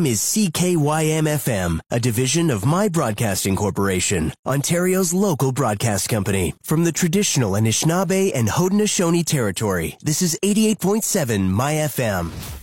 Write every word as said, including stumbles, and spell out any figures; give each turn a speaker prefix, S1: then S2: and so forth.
S1: is C K Y M F M, a division of My Broadcasting Corporation, Ontario's local broadcast company. From the traditional Anishinaabe and Haudenosaunee territory, this is eighty-eight point seven My F M.